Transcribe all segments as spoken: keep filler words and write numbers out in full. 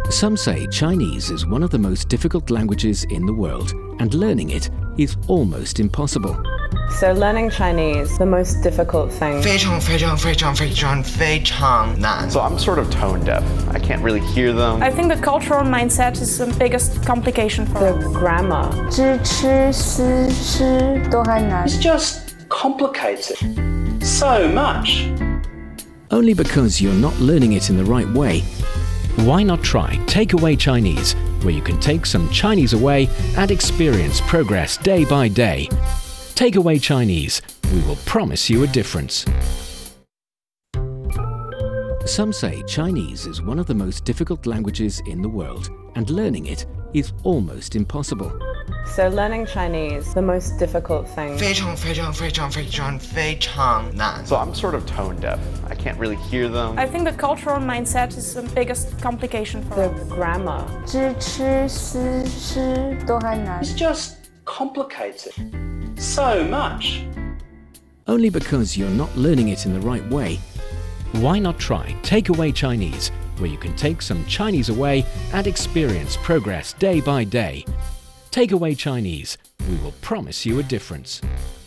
Some say Chinese is one of the most difficult languages in the world, and learning it is almost impossible. So learning Chinese, the most difficult thing. 非常非常非常非常非常难. So I'm sort of tone deaf. I can't really hear them. I think the cultural mindset is the biggest complication for The grammar. 知吃思吃都还难 It's just complicated so much. Only because you're not learning it in the right way. Why not try Takeaway Chinese, where you can take some Chinese away and experience progress day by day. Takeaway Chinese, we will promise you a difference. Some say Chinese is one of the most difficult languages in the world, and learning it is almost impossible. So learning Chinese, the most difficult thing. 非常非常非常非常非常难. So I'm sort of tone deaf. I can't really hear them. I think the cultural mindset is the biggest complication for The grammar. 知吃思吃都还难 It's just complicated so much. Only because you're not learning it in the right way. Why not try Takeaway Chinese, where you can take some Chinese away and experience progress day by day. Takeaway Chinese, we will promise you a difference.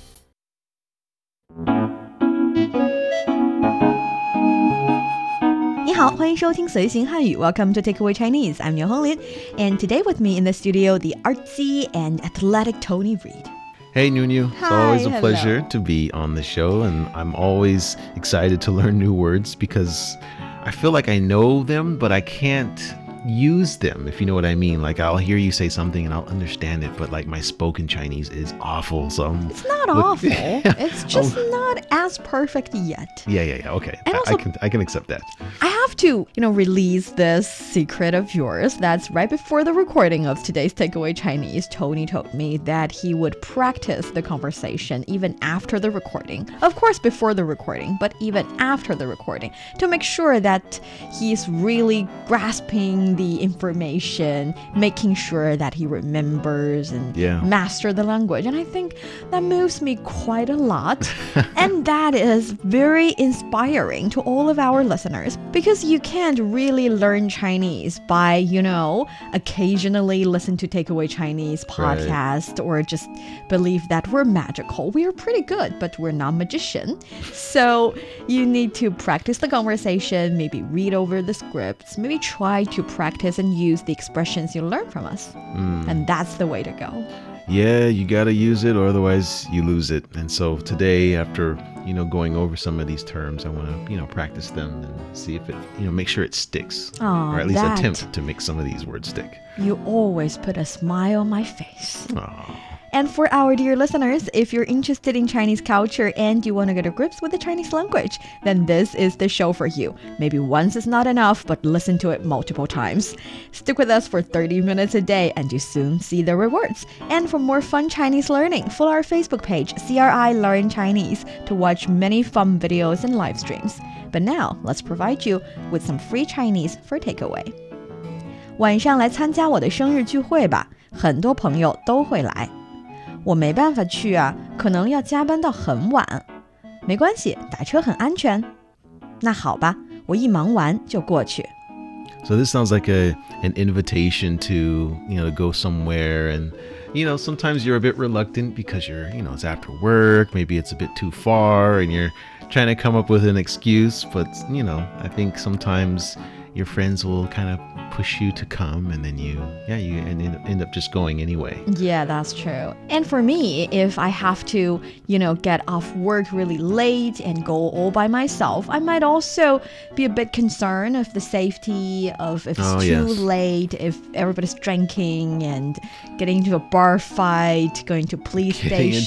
你好，欢迎收听随行汉语 Welcome to Takeaway Chinese. I'm Niu Honglin, and today with me in the studio, the artsy and athletic Tony Reed. Hey, Nunu. It's Hi, always a hello. pleasure to be on the show, and I'm always excited to learn new words because I feel like I know them, but I can't use them, if you know what I mean. Like, I'll hear you say something and I'll understand it, but like my spoken Chinese is awful. So I'm It's not look- awful. It's just not as perfect yet. Yeah, yeah, yeah. Okay, And I, also- I can I can accept that. I have to, you know, release this secret of yours. That's right before the recording of today's Takeaway Chinese. Tony told me that he would practice the conversation even after the recording. Of course, before the recording, but even after the recording, to make sure that he's really grasping the information, making sure that he remembers and Yeah. master the language. And I think that moves me quite a lot. And that is very inspiring to all of our listeners, because you can't really learn Chinese by, you know, occasionally listen to Takeaway Chinese podcast or just believe that we're magical. We are pretty good, but we're not magician. So you need to practice the conversation, maybe read over the scripts, maybe try to practice and use the expressions you learn from us. And that's the way to go. Yeah, you gotta use it, or otherwise you lose it. And so today, after you know going over some of these terms, I want to you know practice them and see if it you know make sure it sticks, Aw, or at least that- attempt to make some of these words stick. You always put a smile on my face. Aw. And for our dear listeners, if you're interested in Chinese culture and you want to get to grips with the Chinese language, then this is the show for you. Maybe once is not enough, but listen to it multiple times. Stick with us for thirty minutes a day and you soon see the rewards. And for more fun Chinese learning, follow our Facebook page, C R I Learn Chinese, to watch many fun videos and live streams. But now, let's provide you with some free Chinese for takeaway. 晚上来参加我的生日聚会吧，很多朋友都会来。我没办法去啊，可能要加班到很晚。没关系，打车很安全。那好吧，我一忙完就过去。 So this sounds like a an invitation to, you know, to go somewhere, and you know, sometimes you're a bit reluctant because you're, you know, it's after work, maybe it's a bit too far and you're trying to come up with an excuse, but you know, I think sometimes your friends will kind of push you to come, and then you yeah you and end up just going anyway. Yeah, that's true. And for me, if I have to, you know, get off work really late and go all by myself, I might also be a bit concerned of the safety of if it's Oh, too yes. late, if everybody's drinking and getting into a bar fight, going to police Getting into